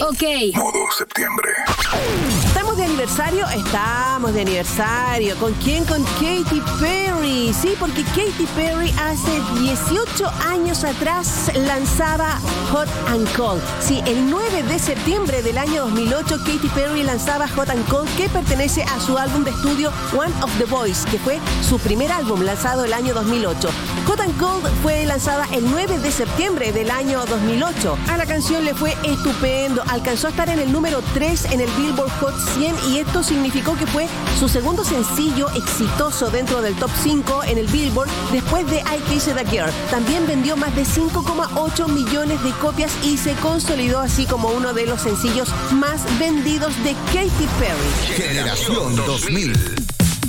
Ok. Modo septiembre. ¿Estamos de aniversario? Estamos de aniversario. ¿Con quién? Con Katy Perry. Sí, porque Katy Perry hace 18 años atrás lanzaba Hot and Cold. Sí, el 9 de septiembre del año 2008, Katy Perry lanzaba Hot and Cold, que pertenece a su álbum de estudio One of the Boys, que fue su primer álbum lanzado el año 2008. Hot and Cold fue lanzada el 9 de septiembre del año 2008. A la canción le fue estupendo. Alcanzó a estar en el número 3 en el Billboard Hot 100 y esto significó que fue su segundo sencillo exitoso dentro del top 5 en el Billboard después de I Kissed a Girl. También vendió más de 5,8 millones de copias y se consolidó así como uno de los sencillos más vendidos de Katy Perry. Generación 2000.